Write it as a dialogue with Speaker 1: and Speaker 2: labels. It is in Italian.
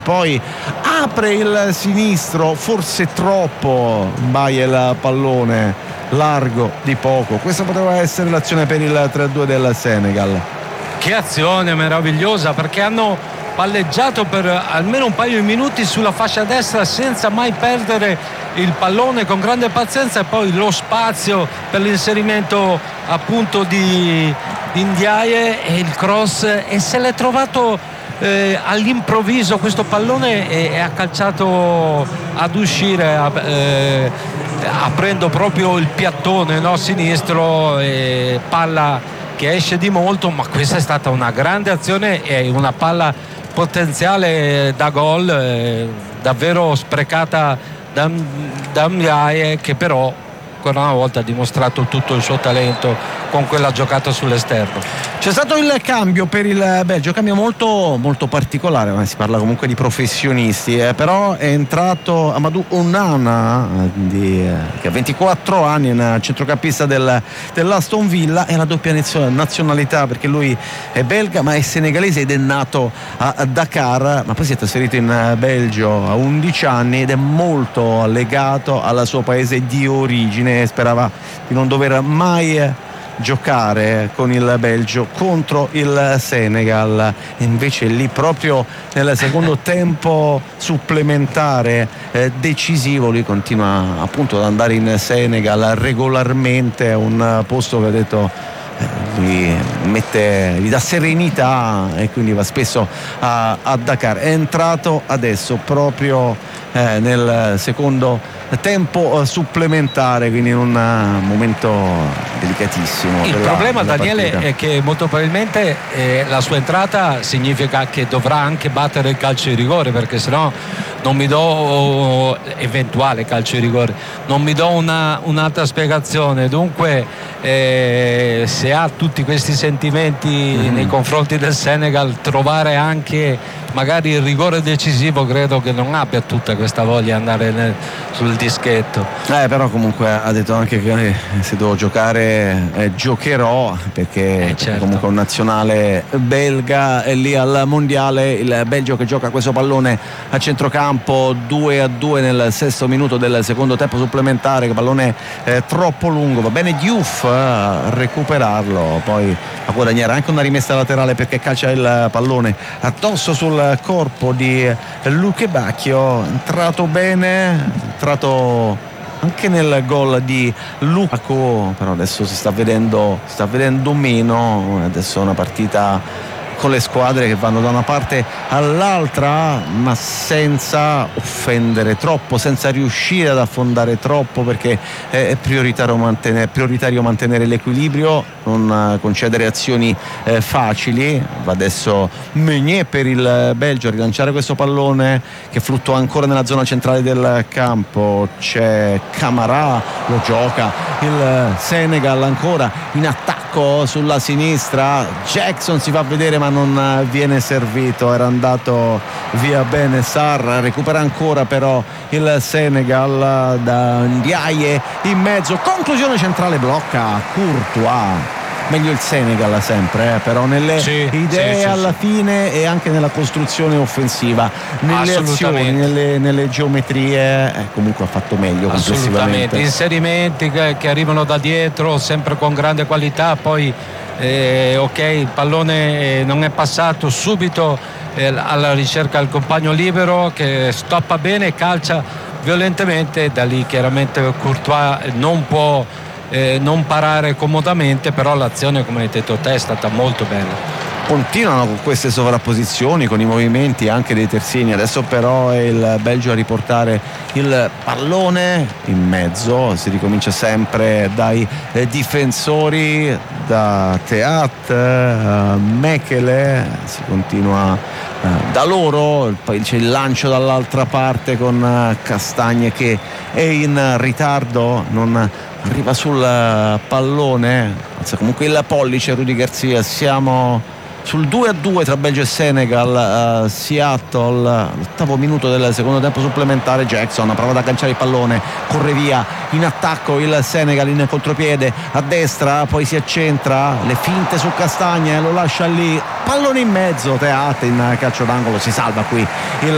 Speaker 1: poi apre il sinistro, forse troppo, sbaglia il pallone largo di poco. Questa poteva essere l'azione per il 3-2 del Senegal.
Speaker 2: Che azione meravigliosa, perché hanno palleggiato per almeno un paio di minuti sulla fascia destra senza mai perdere il pallone, con grande pazienza, e poi lo spazio per l'inserimento appunto di Ndiaye e il cross, e se l'è trovato all'improvviso questo pallone e ha calciato ad uscire aprendo proprio il piattone, no, sinistro, palla che esce di molto, ma questa è stata una grande azione e una palla potenziale da gol, davvero sprecata da Ndiaye, che però ancora una volta ha dimostrato tutto il suo talento con quella giocata sull'esterno.
Speaker 1: C'è stato il cambio per il Belgio, cambio molto, molto particolare, ma si parla comunque di professionisti, però è entrato Amadou Onana, che ha 24 anni, è un centrocampista dell'Aston Villa, è la doppia nazionalità perché lui è belga ma è senegalese ed è nato a Dakar, ma poi si è trasferito in Belgio a 11 anni ed è molto legato al suo paese di origine, sperava di non dover mai giocare con il Belgio contro il Senegal, e invece lì proprio nel secondo tempo supplementare decisivo lui continua appunto ad andare in Senegal regolarmente, un posto che ha detto gli dà serenità e quindi va spesso a Dakar. È entrato adesso proprio nel secondo tempo supplementare, quindi in un momento delicatissimo.
Speaker 2: Il problema, Daniele,
Speaker 1: partita
Speaker 2: è che molto probabilmente la sua entrata significa che dovrà anche battere il calcio di rigore, perché sennò non mi do eventuale calcio di rigore, non mi do un'altra spiegazione. Dunque se ha tutti questi sentimenti nei confronti del Senegal, trovare anche magari il rigore decisivo, credo che non abbia tutta questa voglia di andare sul dischetto.
Speaker 1: Però comunque ha detto anche che se devo giocare giocherò, perché
Speaker 2: certo.
Speaker 1: Comunque un nazionale belga è lì al mondiale. Il Belgio che gioca questo pallone a centrocampo, 2-2 nel sesto minuto del secondo tempo supplementare, che pallone troppo lungo, va bene Diouf a recuperarlo, poi a guadagnare anche una rimessa laterale perché calcia il pallone addosso sul corpo di Luke Bacchio. Entrato bene, entrato anche nel gol di Lukaku, però adesso si sta vedendo meno. Adesso è una partita con le squadre che vanno da una parte all'altra, ma senza offendere troppo, senza riuscire ad affondare troppo, perché è prioritario mantenere l'equilibrio, non concedere azioni facili. Va adesso Meunier per il Belgio a rilanciare questo pallone che fluttua ancora nella zona centrale del campo. C'è Camara, lo gioca il Senegal ancora in attacco sulla sinistra. Jackson si fa vedere ma non viene servito, era andato via bene Sarr. Recupera ancora però il Senegal da Ndiaye in mezzo, conclusione centrale, blocca Courtois. Meglio il Senegal sempre, però nelle idee alla fine e anche nella costruzione offensiva, nelle azioni, nelle geometrie, comunque ha fatto meglio complessivamente.
Speaker 2: Inserimenti che arrivano da dietro sempre con grande qualità, poi il pallone non è passato subito alla ricerca del compagno libero che stoppa bene, calcia violentemente, da lì chiaramente Courtois non può non parare comodamente, però l'azione, come hai detto te, è stata molto bella.
Speaker 1: Continuano con queste sovrapposizioni, con i movimenti anche dei terzini. Adesso però è il Belgio a riportare il pallone in mezzo. Si ricomincia sempre dai difensori, da Theat, Mechele, si continua da loro, poi c'è il lancio dall'altra parte con Castagne che è in ritardo, non arriva sul pallone, alza comunque il pollice Rudy Garcia. Siamo sul 2-2 tra Belgio e Senegal a Seattle, l'ottavo minuto del secondo tempo supplementare. Jackson prova ad agganciare il pallone, corre via in attacco il Senegal in contropiede a destra, poi si accentra, le finte su Castagne, lo lascia lì, pallone in mezzo, Theat in calcio d'angolo, si salva qui il